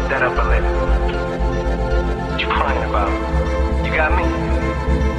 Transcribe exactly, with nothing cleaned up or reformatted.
that up a little. What you crying about?